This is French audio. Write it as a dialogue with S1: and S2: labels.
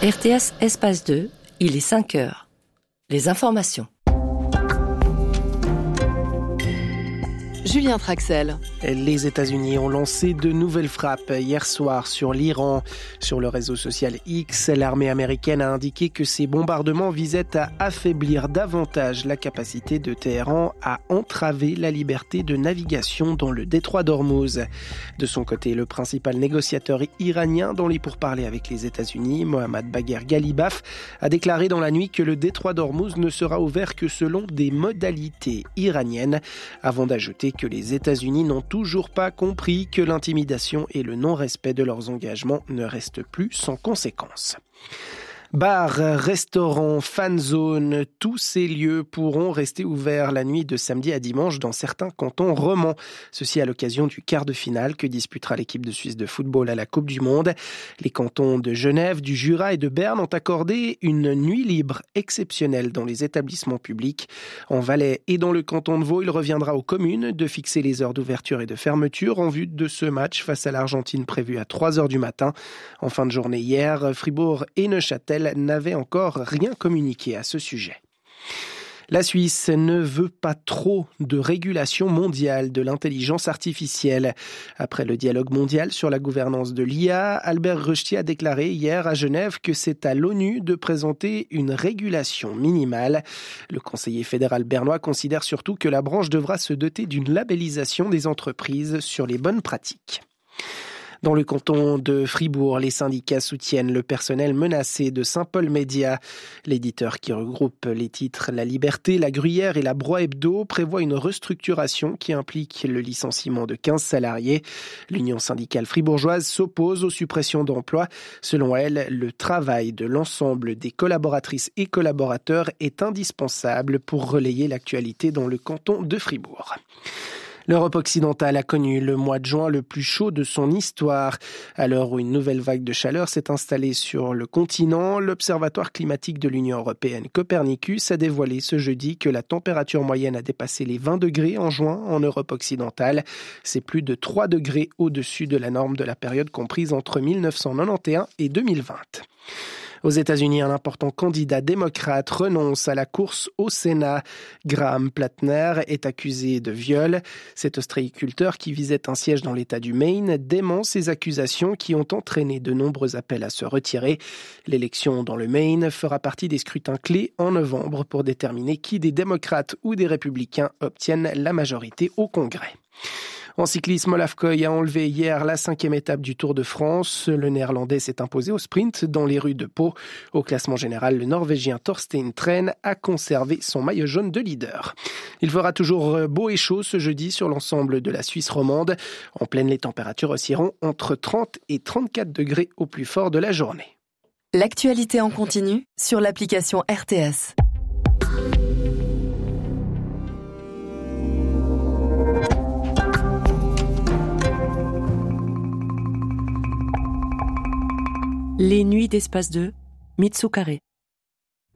S1: RTS Espace 2, il est 5 heures. Les informations.
S2: Julien Traxel.
S3: Les États-Unis ont lancé de nouvelles frappes hier soir sur l'Iran. Sur le réseau social X, l'armée américaine a indiqué que ces bombardements visaient à affaiblir davantage la capacité de Téhéran à entraver la liberté de navigation dans le détroit d'Ormuz. De son côté, le principal négociateur iranien dans les pourparlers avec les États-Unis, Mohammad Bagher Ghalibaf, a déclaré dans la nuit que le détroit d'Ormuz ne sera ouvert que selon des modalités iraniennes, avant d'ajouter que les États-Unis n'ont toujours pas compris que l'intimidation et le non-respect de leurs engagements ne restent plus sans conséquence. Bars, restaurants, fan zones, tous ces lieux pourront rester ouverts la nuit de samedi à dimanche dans certains cantons romans. Ceci à l'occasion du quart de finale que disputera l'équipe de Suisse de football à la Coupe du Monde. Les cantons de Genève, du Jura et de Berne ont accordé une nuit libre exceptionnelle dans les établissements publics. En Valais et dans le canton de Vaud, il reviendra aux communes de fixer les heures d'ouverture et de fermeture en vue de ce match face à l'Argentine prévu à 3h du matin. En fin de journée hier, Fribourg et Neuchâtel n'avait encore rien communiqué à ce sujet. La Suisse ne veut pas trop de régulation mondiale de l'intelligence artificielle. Après le dialogue mondial sur la gouvernance de l'IA, Albert Rösti a déclaré hier à Genève que c'est à l'ONU de présenter une régulation minimale. Le conseiller fédéral bernois considère surtout que la branche devra se doter d'une labellisation des entreprises sur les bonnes pratiques. Dans le canton de Fribourg, les syndicats soutiennent le personnel menacé de Saint-Paul Média. L'éditeur qui regroupe les titres La Liberté, La Gruyère et La Broye Hebdo prévoit une restructuration qui implique le licenciement de 15 salariés. L'Union syndicale fribourgeoise s'oppose aux suppressions d'emplois. Selon elle, le travail de l'ensemble des collaboratrices et collaborateurs est indispensable pour relayer l'actualité dans le canton de Fribourg. L'Europe occidentale a connu le mois de juin le plus chaud de son histoire. À l'heure où une nouvelle vague de chaleur s'est installée sur le continent, l'Observatoire climatique de l'Union européenne Copernicus a dévoilé ce jeudi que la température moyenne a dépassé les 20 degrés en juin en Europe occidentale. C'est plus de 3 degrés au-dessus de la norme de la période comprise entre 1991 et 2020. Aux États-Unis, un important candidat démocrate renonce à la course au Sénat. Graham Plattner est accusé de viol. Cet ostréiculteur qui visait un siège dans l'État du Maine dément ces accusations qui ont entraîné de nombreux appels à se retirer. L'élection dans le Maine fera partie des scrutins clés en novembre pour déterminer qui des démocrates ou des républicains obtiennent la majorité au Congrès. En cyclisme, Olaf Koy a enlevé hier la 5e étape du Tour de France. Le Néerlandais s'est imposé au sprint dans les rues de Pau. Au classement général, le Norvégien Thorstein Tren a conservé son maillot jaune de leader. Il fera toujours beau et chaud ce jeudi sur l'ensemble de la Suisse romande. En pleine, les températures oscilleront entre 30 et 34 degrés au plus fort de la journée.
S2: L'actualité en continu sur l'application RTS.
S1: Les nuits d'Espace 2, Mitsu Carré.